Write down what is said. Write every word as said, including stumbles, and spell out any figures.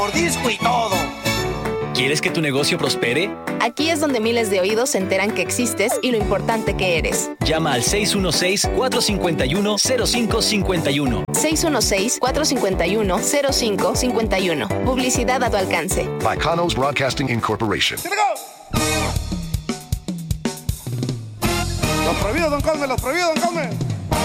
Mordisco y todo. ¿Quieres que tu negocio prospere? Aquí es donde miles de oídos se enteran que existes y lo importante que eres. Llama al seis uno seis, cuatro cinco uno, cero cinco cinco uno. seis uno seis, cuatro cinco uno, cero cinco cinco uno. Publicidad a tu alcance. By Connell's Broadcasting Incorporation. Los prohibidos, don Cosme, los prohibidos, don Cosme.